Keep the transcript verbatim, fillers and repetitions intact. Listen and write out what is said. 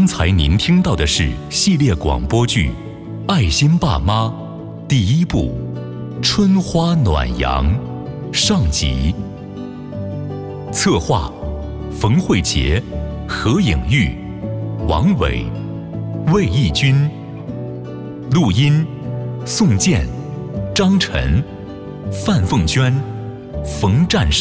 刚才您听到的是系列广播剧《爱心爸妈》第一部《春花暖阳》上集。策划：冯慧杰、何颖玉、王伟、魏义军。录音：宋健、张晨、范凤娟、冯占山。